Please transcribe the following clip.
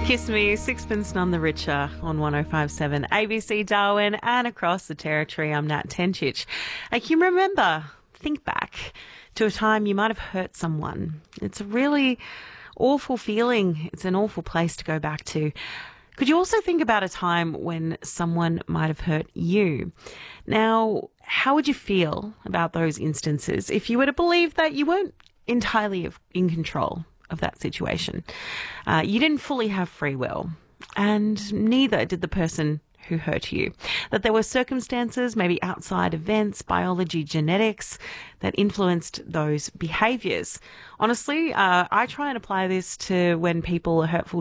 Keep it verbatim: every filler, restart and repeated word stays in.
Kiss Me, Sixpence None the Richer on one oh five point seven A B C Darwin and across the territory. I'm Nat Tenchich. I can remember, think back to a time you might have hurt someone. It's a really awful feeling. It's an awful place to go back to. Could you also think about a time when someone might have hurt you? Now, how would you feel about those instances if you were to believe that you weren't entirely in control of that situation? Uh, you didn't fully have free will, and neither did the person who hurt you. That there were circumstances, maybe outside events, biology, genetics, that influenced those behaviours. Honestly, uh, I try and apply this to when people are hurtful